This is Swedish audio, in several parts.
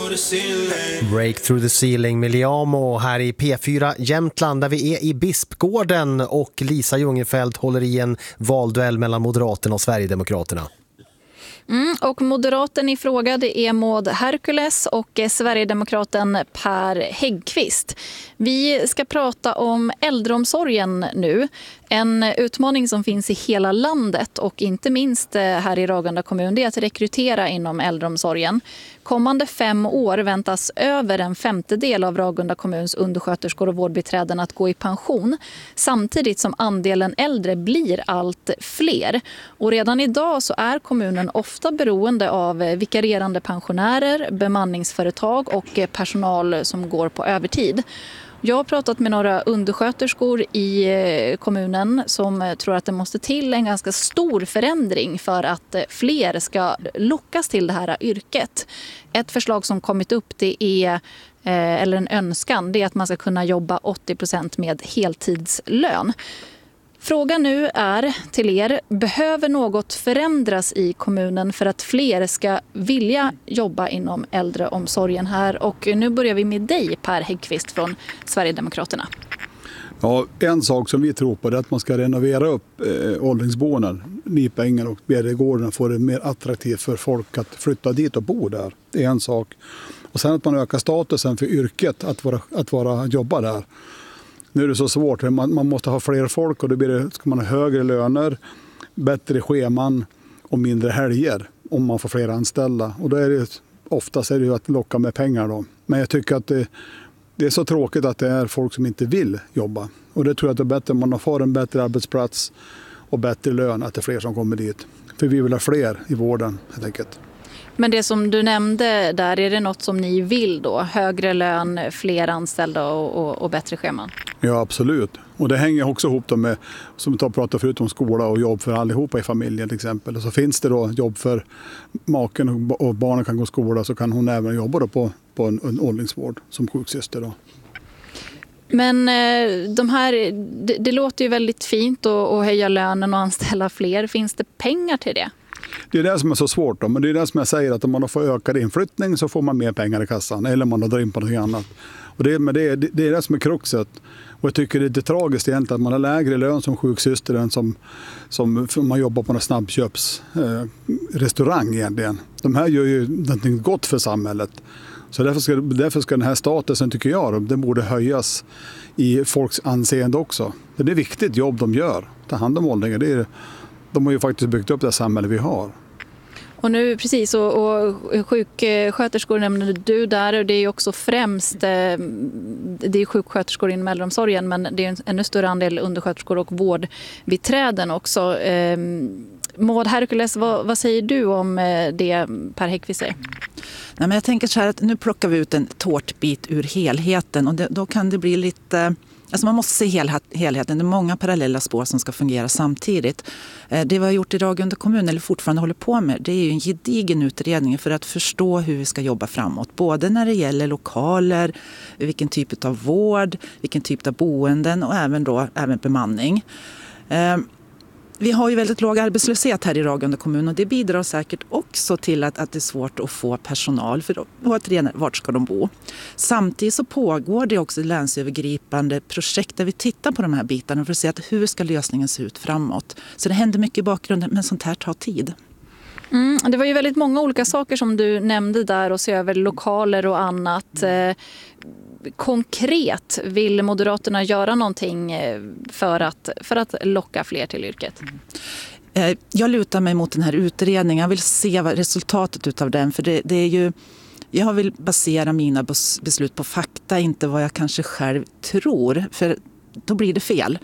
Break through the ceiling med Liamo här i P4 Jämtland där vi är i Bispgården och Lisa Ljungefelt håller i en valduell mellan Moderaterna och Sverigedemokraterna. Och moderaten i fråga det är Maud Herkules och Sverigedemokraten Per Häggkvist. Vi ska prata om äldreomsorgen nu. En utmaning som finns i hela landet och inte minst här i Ragunda kommun det är att rekrytera inom äldreomsorgen. Kommande 5 år väntas över en 1/5 av Ragunda kommuns undersköterskor och vårdbiträden att gå i pension. Samtidigt som andelen äldre blir allt fler. Och redan idag så är kommunen ofta beroende av vikarierande pensionärer, bemanningsföretag och personal som går på övertid. Jag har pratat med några undersköterskor i kommunen som tror att det måste till en ganska stor förändring för att fler ska lockas till det här yrket. Ett förslag som kommit upp det är, eller en önskan, det är att man ska kunna jobba 80% med heltidslön. Frågan nu är till er, behöver något förändras i kommunen för att fler ska vilja jobba inom äldreomsorgen här? Och nu börjar vi med dig Per Häggkvist från Sverigedemokraterna. Ja, en sak som vi tror på är att man ska renovera upp åldringsboenden, Nipängen och Bjerregården, får det mer attraktivt för folk att flytta dit och bo där. Det är en sak. Och sen att man ökar statusen för yrket att jobba där. Nu är det så svårt, man måste ha fler folk och då ska man ha högre löner, bättre scheman och mindre helger om man får fler anställda. Och då är det oftast är det att locka med pengar då. Men jag tycker att det är så tråkigt att det är folk som inte vill jobba. Och det tror jag att det är bättre om man får en bättre arbetsplats och bättre lön att det är fler som kommer dit. För vi vill ha fler i vården helt enkelt. Men det som du nämnde där, är det något som ni vill då? Högre lön, fler anställda och bättre scheman? Ja, absolut. Och det hänger också ihop med, som vi pratar förut om, skola och jobb för allihopa i familjen till exempel. Och så finns det då jobb för maken och barnen kan gå i skola, så kan hon även jobba då på en åldringsvård som sjuksyster då. Men det låter ju väldigt fint att höja lönen och anställa fler. Finns det pengar till det? Det är det som är så svårt då. Men det är det som jag säger, att om man får ökad inflyttning så får man mer pengar i kassan. Eller man drar in på något annat. Och det är det som är kruxet. Och jag tycker det är lite tragiskt egentligen att man har lägre lön som sjuksyster än som man jobbar på en snabbköpsrestaurang egentligen. De här gör ju något gott för samhället. Så därför ska den här statusen, tycker jag, den borde höjas i folks anseende också. Det är viktigt jobb de gör. Ta hand om åldringar. De har ju faktiskt byggt upp det samhälle vi har. Och nu precis, och sjuksköterskor nämnde du där, och det är ju också främst, det är sjuksköterskor inom äldreomsorgen, men det är en ännu större andel undersköterskor och vårdbiträden också. Maud Herkules, vad säger du om det Per Häggkvist säger? Nej, men jag tänker så här att nu plockar vi ut en tårtbit ur helheten och då kan det bli lite... Alltså man måste se helheten. Det är många parallella spår som ska fungera samtidigt. Det vi har gjort i Ragunda kommun, eller fortfarande håller på med, det är ju en gedigen utredning för att förstå hur vi ska jobba framåt. Både när det gäller lokaler, vilken typ av vård, vilken typ av boenden och även bemanning. Vi har ju väldigt låg arbetslöshet här i Ragunda kommun och det bidrar säkert också till att det är svårt att få personal, för återigen, vart ska de bo? Samtidigt så pågår det också länsövergripande projekt där vi tittar på de här bitarna för att se att hur ska lösningen se ut framåt. Så det händer mycket i bakgrunden, men sånt här tar tid. Det var ju väldigt många olika saker som du nämnde där, och se över lokaler och annat. Konkret, vill Moderaterna göra någonting för att locka fler till yrket? Jag lutar mig mot den här utredningen. Jag vill se resultatet av den, för det är ju... Jag vill basera mina beslut på fakta, inte vad jag kanske själv tror, för då blir det fel.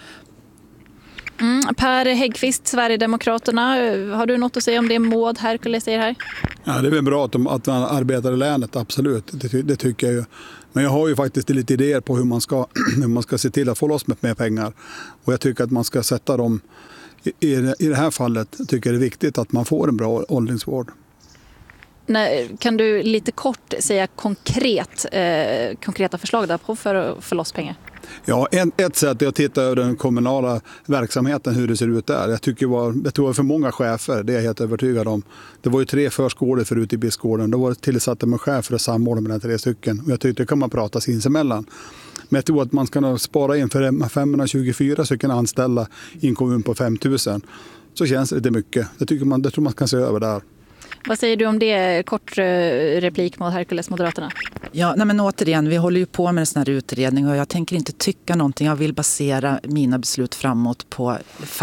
Per Häggkvist, Sverigedemokraterna, har du något att säga om det Maud Herkules säger här? Ja, det är väl bra att man arbetar i länet, absolut. Det tycker jag ju. Men jag har ju faktiskt lite idéer på hur man ska se till att få loss med mer pengar. Och jag tycker att man ska sätta dem, i det här fallet tycker jag det är viktigt att man får en bra åldringsvård. Kan du lite kort säga konkreta förslag där på för att få loss pengar? Ja, ett sätt är att titta över den kommunala verksamheten, hur det ser ut där. Jag tror det var för många chefer, det är jag helt övertygad om. Det var ju 3 förskolor förut i Bispgården. Då var det tillsatte man chef för att samordna mellan 3 stycken. Och jag tyckte det kan man prata sinsemellan. Men jag tror att man ska spara in för 524 stycken anställda i en kommun på 5 000. Så känns det mycket. Det tror man kan se över där. Vad säger du om det? Kort replik mot Herkules, Moderaterna. Ja, men återigen, vi håller ju på med en sån här utredning och jag tänker inte tycka någonting. Jag vill basera mina beslut framåt på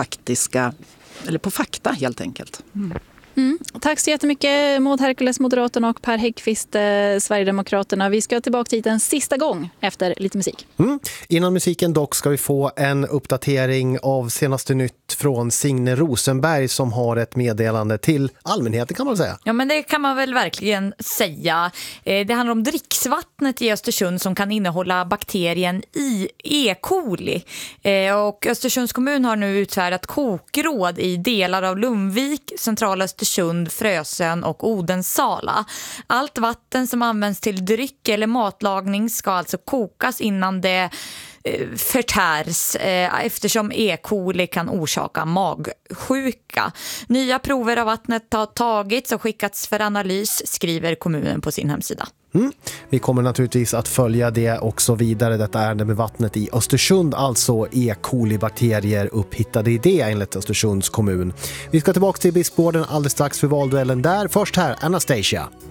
fakta helt enkelt. Tack så jättemycket Maud Herkules, Moderaterna, och Per Häggkvist, Sverigedemokraterna. Vi ska tillbaka hit en sista gång efter lite musik. Innan musiken dock ska vi få en uppdatering av senaste nytt från Signe Rosenberg som har ett meddelande till allmänheten, kan man säga. Ja, men det kan man väl verkligen säga. Det handlar om dricksvattnet i Östersund som kan innehålla bakterien E. coli. Och Östersunds kommun har nu utfärdat kokråd i delar av Lundvik, centrala Östersund, Frösön och Odensala. Allt vatten som används till dryck eller matlagning ska alltså kokas innan det förtärs eftersom E. coli kan orsaka magsjuka. Nya prover av vattnet har tagits och skickats för analys, skriver kommunen på sin hemsida. Vi kommer naturligtvis att följa det också vidare, detta ärende med vattnet i Östersund, alltså E. coli-bakterier upphittade i det enligt Östersunds kommun. Vi ska tillbaka till Bispgården alldeles strax för valduellen där. Först här, Anastasia.